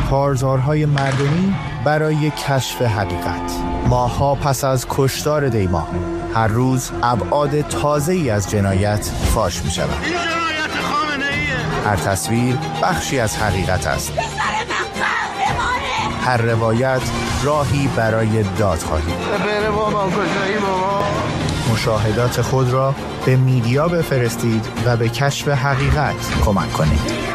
کارزارهای مردمی برای کشف حقیقت. ماه‌ها پس از کشتار دیما، هر روز ابعاد تازه‌ای از جنایت فاش می‌شود. این جنایت خامنه‌ایه. هر تصویر بخشی از حقیقت است. هر روایت راهی برای دادخواهی. بره بابا کجایی بابا؟ مشاهدات خود را به میدیا بفرستید و به کشف حقیقت کمک کنید.